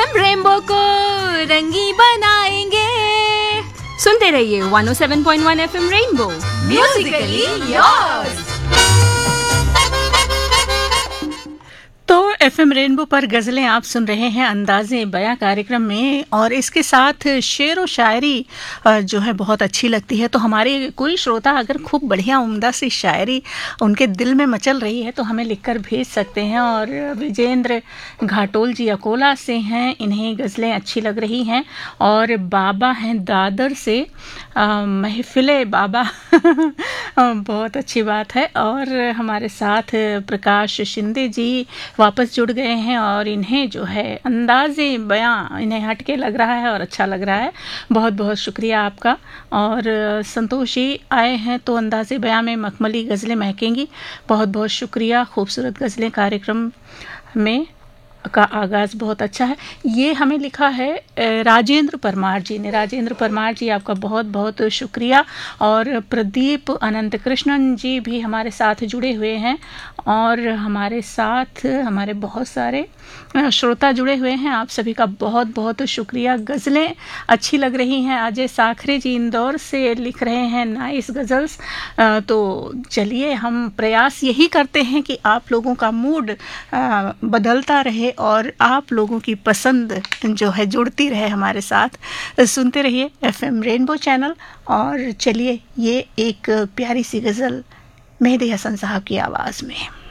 FM rainbow को रंगी बनाएंगे। सुनते रहिए 107.1 एफएम रेनबो, म्यूजिकली योर्स। तो एफएम रेनबो पर गज़लें आप सुन रहे हैं अंदाज़े बयां कार्यक्रम में, और इसके साथ शेर व शायरी जो है बहुत अच्छी लगती है। तो हमारे कोई श्रोता अगर खूब बढ़िया उम्दा सी शायरी उनके दिल में मचल रही है तो हमें लिखकर भेज सकते हैं। और विजेंद्र घाटोल जी अकोला से हैं, इन्हें गज़लें अच्छी लग रही हैं। और बाबा हैं दादर से, महफिले बाबा बहुत अच्छी बात है। और हमारे साथ प्रकाश शिंदे जी वापस जुड़ गए हैं, और इन्हें जो है अंदाज़े बयां इन्हें हटके लग रहा है और अच्छा लग रहा है। बहुत बहुत शुक्रिया आपका। और संतोषी आए हैं तो अंदाज़े बयां में मखमली गज़लें महकेंगी। बहुत बहुत शुक्रिया। खूबसूरत गज़लें कार्यक्रम में का आगाज़ बहुत अच्छा है। ये हमें लिखा है राजेंद्र परमार जी ने। राजेंद्र परमार जी आपका बहुत बहुत शुक्रिया। और प्रदीप अनंत कृष्णन जी भी हमारे साथ जुड़े हुए हैं, और हमारे साथ हमारे बहुत सारे श्रोता जुड़े हुए हैं। आप सभी का बहुत बहुत शुक्रिया। गज़लें अच्छी लग रही हैं। अजय साखरे जी इंदौर से लिख रहे हैं नाइस गज़ल्स। तो चलिए हम प्रयास यही करते हैं कि आप लोगों का मूड बदलता रहे और आप लोगों की पसंद जो है जुड़ती रहे हमारे साथ। सुनते रहिए एफएम रेनबो चैनल। और चलिए ये एक प्यारी सी गज़ल मेहदी हसन साहब की आवाज़ में।